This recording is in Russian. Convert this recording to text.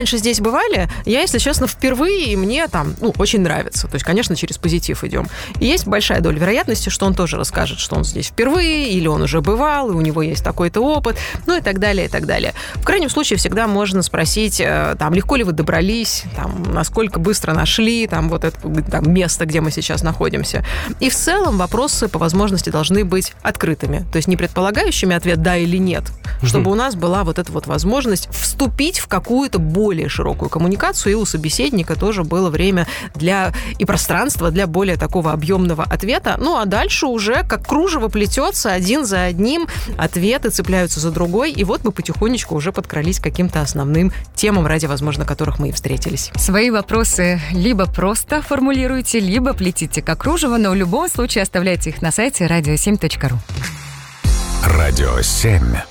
раньше здесь бывали, я, если честно, впервые, и мне там, очень нравится. То есть, конечно, через позитив идем. И есть большая доля вероятности, что он тоже расскажет, что он здесь впервые, или он уже бывал, и у него есть такой-то опыт, и так далее, и так далее. В крайнем случае, всегда можно спросить, легко ли вы добрались, насколько быстро нашли, вот это место, где мы сейчас находимся. И в целом вопросы по возможности должны быть открытыми. То есть, не предполагающими ответ «да» или «нет», чтобы у нас была вот эта вот возможность вступить в какую-то более широкую коммуникацию, и у собеседника тоже было время и пространство для более такого объемного ответа. А дальше уже как кружево плетется один за одним, ответы цепляются за другой, и вот мы потихонечку уже подкрались к каким-то основным темам, ради, возможно, которых мы и встретились. Свои вопросы либо просто формулируйте, либо плетите как кружево, но в любом случае оставляйте их на сайте radio7.ru. Радио 7.